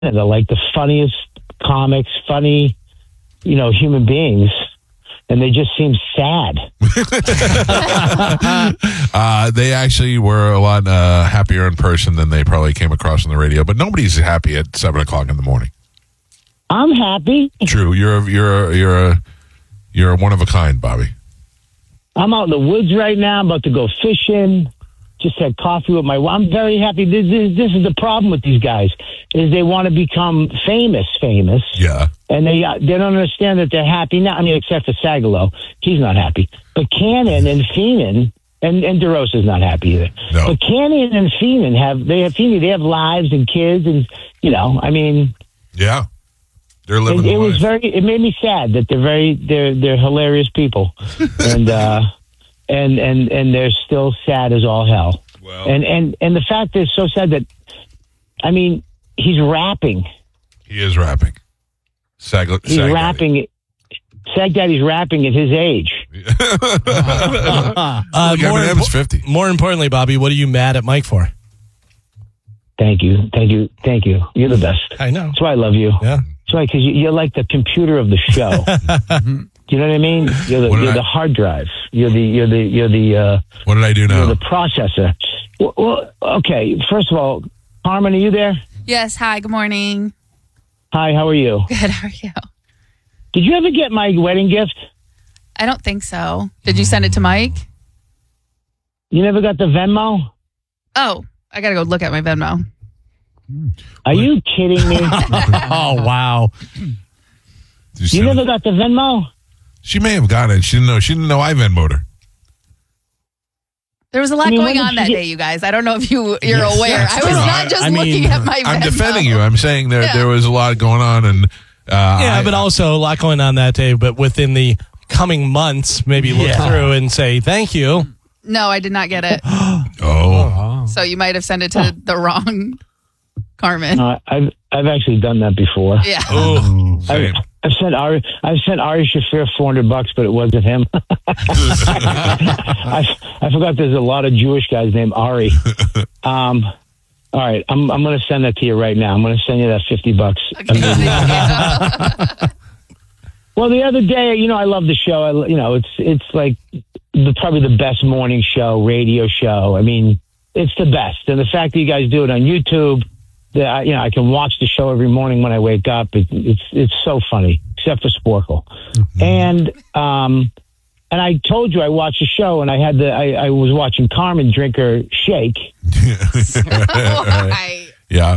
Canada, like the funniest comics, funny, human beings. And they just seem sad. They actually were a lot happier in person than they probably came across on the radio. But nobody's happy at 7 o'clock in the morning. I'm happy. True, you're a one of a kind, Bobby. I'm out in the woods right now. I'm about to go fishing. Just had coffee with my wife. I'm very happy. This is the problem with these guys, is they want to become famous. Yeah. And they don't understand that they're happy now. I mean, except for Sagalo. He's not happy. But Cannon and Feenan, and DeRosa's not happy either. No. But Cannon and Feenan have lives and kids, and, I mean. Yeah. They're living it was it made me sad that they're hilarious people. And, and they're still sad as all hell. Well, and the fact is so sad that, I mean, he's rapping. He is rapping. He's rapping. Sag Daddy's rapping at his age. Eminem's 50. More importantly, Bobby, what are you mad at Mike for? Thank you. You're the best. I know. That's why I love you. Yeah. That's why, because you're like the computer of the show. Do you know what I mean? You're the hard drive. You're the. What did I do now? You're the processor. Well, okay. First of all, Carmen, are you there? Yes. Hi. Good morning. Hi. How are you? Good. How are you? Did you ever get my wedding gift? I don't think so. Did you send it to Mike? You never got the Venmo? Oh, I gotta go look at my Venmo. Are you kidding me? Oh, wow. You never got the Venmo? She may have got it. She didn't know I Venmo'd her. There was a lot going on that day, you guys. I don't know if you're aware. I was not just looking at my Venmo. I'm defending you. I'm saying there was a lot going on, and but also a lot going on that day. But within the coming months, maybe look through and say thank you. No, I did not get it. Oh. So you might have sent it to the wrong Carmen. I've actually done that before. Yeah. Oh, same. I've sent Ari Shaffir $400, but it wasn't him. I forgot there's a lot of Jewish guys named Ari. All right, I'm going to send that to you right now. I'm going to send you that $50. Okay. Well, the other day, I love the show. It's like probably the best morning show, radio show. I mean, it's the best. And the fact that you guys do it on YouTube, that I can watch the show every morning when I wake up. It's so funny, except for Sporkle. Mm-hmm. And I told you I watched the show, and I was watching Carmen drink her shake. Yeah.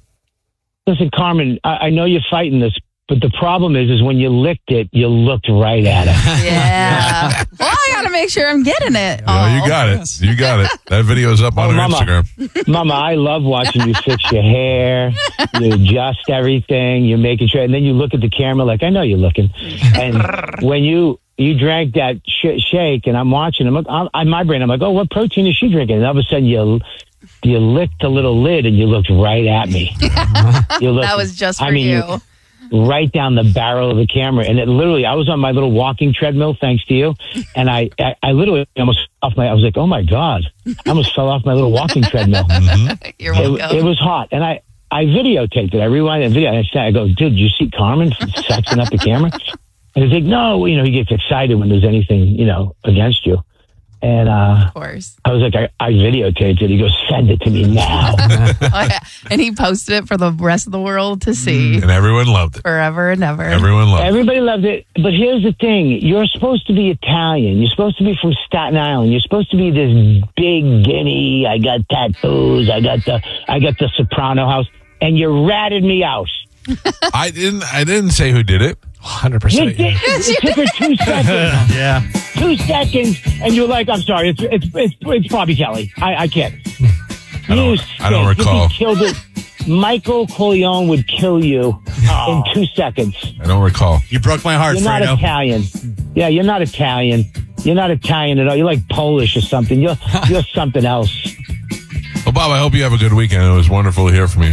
Listen, Carmen, I know you're fighting this, but the problem is when you licked it, you looked right at it. Yeah. Well, I got to make sure I'm getting it. Yeah, you got it. You got it. That video's up on our Instagram. Mama, I love watching you fix your hair. You adjust everything. You're making sure. And then you look at the camera like, I know you're looking. And when you drank that shake, and I'm watching, I'm my brain, I'm like, oh, what protein is she drinking? And all of a sudden you licked the little lid, and you looked right at me. That was just for you. Right down the barrel of the camera. And it literally, I was on my little walking treadmill, thanks to you. And I literally almost I was like, oh my God, I almost fell off my little walking treadmill. Mm-hmm. You're welcome. It was hot. And I videotaped it. I rewind the video. And I go, dude, did you see Carmen sexing up the camera? And he's like, no, he gets excited when there's anything, against you. And of course, I was like, I videotaped it. He goes, send it to me now. Oh, yeah. And he posted it for the rest of the world to see. And everyone loved it. Forever and ever. Everybody loved it. But here's the thing. You're supposed to be Italian. You're supposed to be from Staten Island. You're supposed to be this big guinea. I got tattoos. I got the Soprano house. And you ratted me out. I didn't say who did it. 100%. You did. It took her 2 seconds. Yeah. 2 seconds, and you're like, I'm sorry, it's Bobby Kelly. I can't. I don't recall. If he killed it, Michael Corleone would kill you in 2 seconds. I don't recall. You broke my heart, You're not Fredo. Italian. Yeah, you're not Italian. You're not Italian at all. You're like Polish or something. You're something else. Well, Bob, I hope you have a good weekend. It was wonderful to hear from you.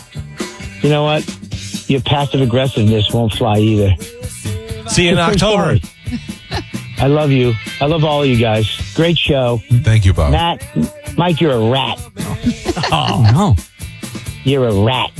You know what? Your passive aggressiveness won't fly either. See you in October. I love you. I love all of you guys. Great show. Thank you, Bob. Mike, you're a rat. Oh, no. You're a rat.